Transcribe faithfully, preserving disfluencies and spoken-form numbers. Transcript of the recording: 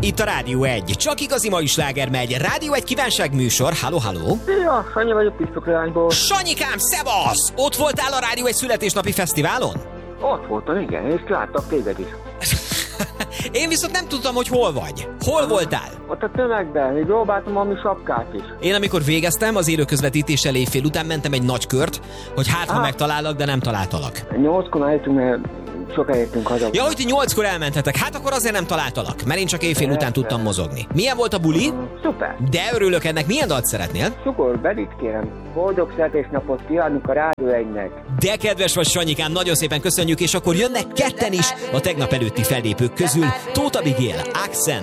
Itt a Rádió egy. Csak igazi mai sláger megy. Rádió egy kívánságműsor. Halló, halló. Ja, Sanyi vagyok Pisztokrányból. Sanyikám, szevasz! Ott voltál a Rádió egy születésnapi fesztiválon? Ott voltam, igen, és láttak téged is. Én viszont nem tudtam, hogy hol vagy. Hol voltál? Ott a tömegben, még próbáltam valami sapkát is. Én amikor végeztem, az élő közvetítéssel éjfél után mentem egy nagy kört, hogy hát ha Ah. megtalállak, de nem találtalak. Nyolckor eljöttünk, mert sokan értünk haza. Ja, hogy ti nyolckor elmentetek, hát akkor azért nem találtalak, mert én csak éjfél után tudtam mozogni. Milyen volt a buli? Szuper. De örülök ennek, milyen dalt szeretnél? Cukor, Bedit kérem. Boldog születésnapot kívánunk a Rádió egynek. De kedves vagy, Sanyikám, nagyon szépen köszönjük, és akkor jönnek ketten is a tegnap előtti fellépők közül. Tóth Abigail, Accent.